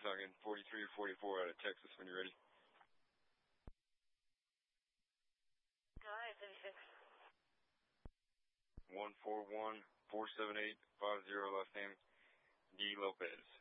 talking 4344 out of Texas when you're ready. Go ahead, 36. 141-478-50, last name, D. Lopez.